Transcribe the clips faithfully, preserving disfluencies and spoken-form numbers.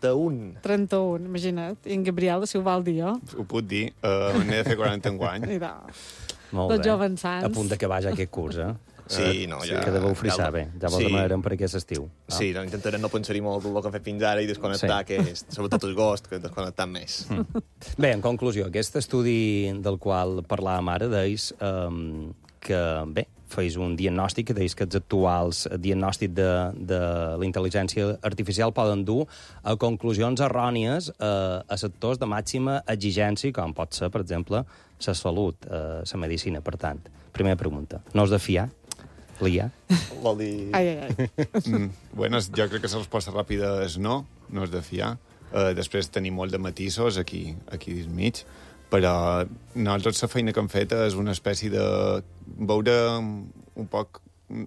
trenta-un. trenta-un, imagina't. I en Gabriel, si ho val dir jo. Ho puc dir. Uh, N'he de fer quaranta enguany. Mira, Molt tots bé. jovens sants. A punt d'acabar ja aquest curs, eh? Sí, no, ja... Que deveu frissar ja, bé. Ja vos sí. demanarem per aquest estiu. Ah. Sí, no, intentarem no pensar-hi molt del que hem fet fins ara i desconnectar, Sí. que és, sobretot el gost, que desconnectar més. Mm. Bé, en conclusió, aquest estudi del qual parlàvem ara deis um, que, bé, feis un diagnòstic, que deis que els actuals diagnòstics de, de la intel·ligència artificial poden dur a conclusions errònies uh, a sectors de màxima exigència, com pot ser, per exemple, la salut, uh, la medicina, per tant. Primera pregunta. No és de fiar? L'I A? Vol dir... Ai, ai, ai. Mm, bueno, jo crec que la resposta ràpida és no, no és de fiar. Uh, després tenim molt de matisos aquí, aquí dins mig, però nosaltres la feina que hem fet és una espècie de veure un poc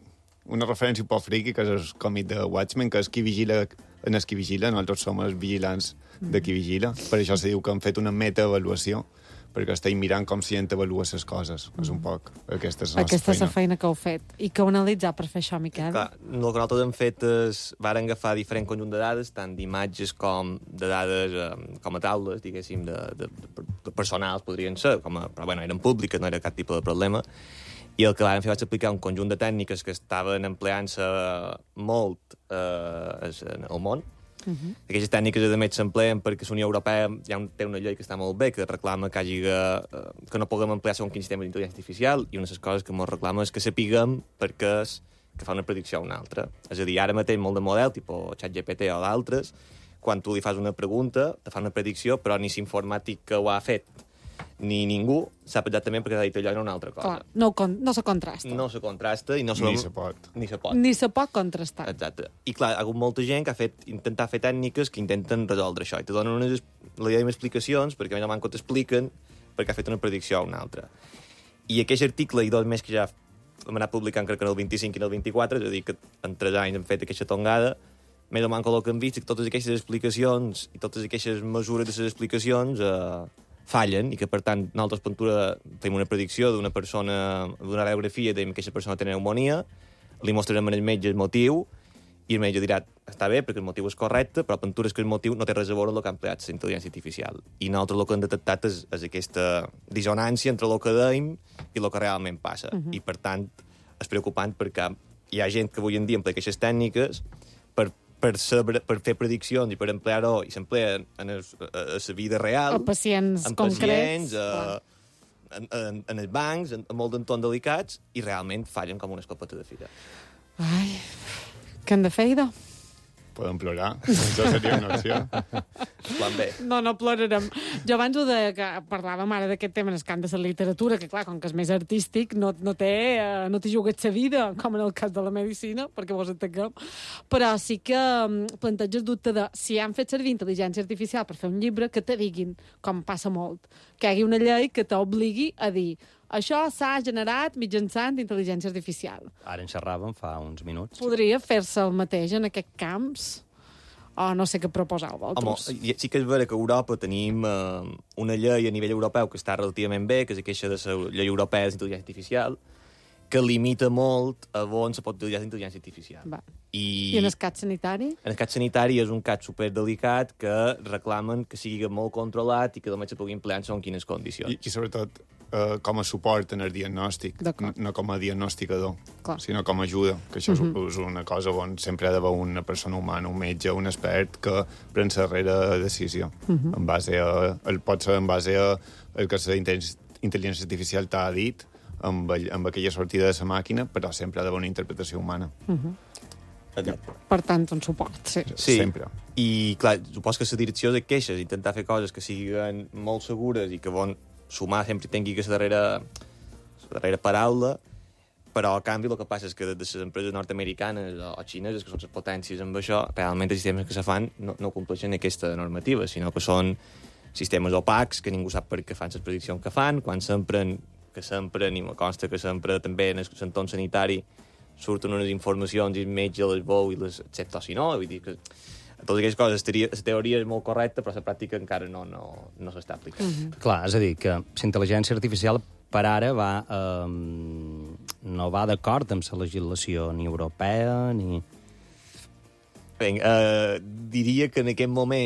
una referència un poc friqui, que és el còmic de Watchmen, que és qui vigila en el qui vigila, nosaltres som els vigilants de qui vigila. Per això se diu que hem fet una metaavaluació, perquè estem mirant com si gent avalua les coses. Mm. És un poc... Aquesta és la nostra Aquesta és la feina. feina que heu fet. I que heu analitzat per fer això, Miquel? Clar, el que nosaltres hem fet és... Varen agafar diferent conjunt de dades, tant d'imatges com de dades eh, com a taules, diguéssim, de, de, de, de personals, podrien ser, com a, però bueno, eren públiques, no era cap tipus de problema. I el que vam fer vaig aplicar un conjunt de tècniques que estaven empleant-se molt eh, en el món. Uh -huh. Aquestes tècniques, a més, s'empleen perquè la Unió Europea ja té una llei que està molt bé, que reclama que, hagi, eh, que no puguem emplear segons quin sistema d'intel·ligència artificial, i una de les coses que ens reclama és que sapiguem perquè és que fa una predicció a una altra. És a dir, ara mateix molt de model, tipus ChatGPT o d'altres, quan tu li fas una pregunta, te fa una predicció, però ni l'informàtic que ho ha fet ni ningú sap exactament perquè ha dit allò era una altra cosa. Clar, no, con- no se contrasta. No se contrasta i no se... Ni se pot. Ni se pot. Ni se pot contrastar. Exacte. I clar, hi ha hagut molta gent que ha fet intentar fer tècniques que intenten resoldre això i te donen unes la idea explicacions perquè a més t'expliquen perquè ha fet una predicció a una altra. I aquest article i dos més que ja hem anat publicant crec que en el vint-i-cinc i en el vint-i-quatre, és a dir, que en tres anys hem fet aquesta tongada, més o menys el que hem vist que totes aquestes explicacions i totes aquestes mesures de les explicacions eh, fallen i que, per tant, nosaltres Pentura fem una predicció d'una persona, d'una radiografia, dèiem que aquesta persona té pneumonia, li mostrarem al metge el motiu i el metge dirà, està bé, perquè el motiu és correcte, però Pentura és que el motiu no té res a veure amb el que ha empleat la intel·ligència artificial. I nosaltres el que hem detectat és, és aquesta dissonància entre el que dèiem i el que realment passa. Uh -huh. I, per tant, és preocupant perquè hi ha gent que avui en dia emplea aquestes tècniques per per, saber, per fer prediccions i per emplear-ho, i s'emplea en, en la vida real. A pacients en concrets. pacients, a, en, en, en els bancs, en, en molts entorns delicats, i realment fallen com una escopeta de fira. Ai, què hem de fer, idò? Podem plorar. Això seria una opció. Plan B. No, no plorarem. Jo abans ho deia, que parlàvem ara d'aquest tema en el camp de la literatura, que clar, com que és més artístic, no, no té, eh, no té jugat sa vida, com en el cas de la medicina, perquè vos entenguem, però sí que um, planteja el dubte de si han fet servir intel·ligència artificial per fer un llibre, que te diguin, com passa molt, que hi hagi una llei que t'obligui a dir això s'ha generat mitjançant intel·ligència artificial. Ara en xerràvem fa uns minuts. Podria fer-se el mateix en aquests camps? O no sé què proposeu vosaltres. Home, sí que és vera que a Europa tenim eh, una llei a nivell europeu que està relativament bé, que és aquesta de la llei europea d'intel·ligència artificial, que limita molt a on se pot utilitzar l'intel·ligència artificial. Va. I, I en el cas sanitari? En el cas sanitari és un cas superdelicat que reclamen que sigui molt controlat i que només se pugui emplear en segons quines condicions. I, i sobretot, uh, com a suport en el diagnòstic, no, no com a diagnosticador, Clar. sinó com a ajuda, que això Mhm. és, és una cosa on sempre ha d'haver una persona humana, un metge, un expert, que pren la darrera decisió, Mhm. en base a, el, pot ser en base a el que la intel·ligència artificial t'ha dit, amb, amb aquella sortida de la màquina, però sempre ha d'haver una interpretació humana. Mhm. Exacte. Per tant, un suport, sí. Sí, Sempre. i clar, supos que la direcció de queixes, intentar fer coses que siguin molt segures i que bon sumar sempre tingui que la darrera, la darrera paraula, però a canvi el que passa és que des de les empreses nord-americanes o, o xineses, que són les potències amb això, realment els sistemes que se fan no, no compleixen aquesta normativa, sinó que són sistemes opacs, que ningú sap per què fan les prediccions que fan, quan s'empren, que s'empren, i me consta que s'empren també en l'entorn sanitari, surten unes informacions i el metge les veu i les accepta o si no, vull dir que totes aquelles coses, la teoria és molt correcta, però la pràctica encara no, no, no s'està aplicant. Mm -hmm. Clar, és a dir, que la intel·ligència artificial per ara va, eh, no va d'acord amb la legislació ni europea ni... Bé, eh, diria que en aquest moment